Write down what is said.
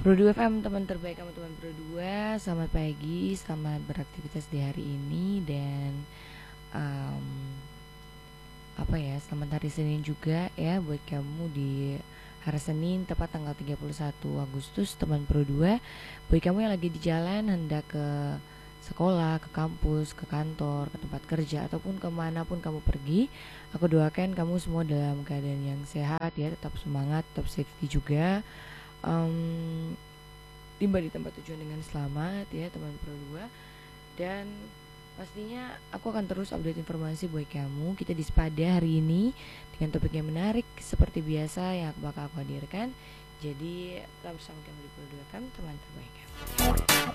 Pro 2 FM, teman terbaik kamu, teman Pro 2. Selamat pagi, selamat beraktivitas di hari ini. Dan um, selamat hari Senin juga ya buat kamu di hari Senin, tepat tanggal 31 Agustus, teman Pro 2. Buat kamu yang lagi di jalan hendak ke sekolah, ke kampus, ke kantor, ke tempat kerja, ataupun kemanapun kamu pergi, aku doakan kamu semua dalam keadaan yang sehat ya, tetap semangat, tetap safety juga. Tiba di tempat tujuan dengan selamat ya, teman Pro 2. Dan pastinya aku akan terus update informasi buat kamu. Kita di Sepada hari ini dengan topik yang menarik seperti biasa yang bakal aku hadirkan. Jadi tetap bersama kami di Pro 2 kan, teman terbaik.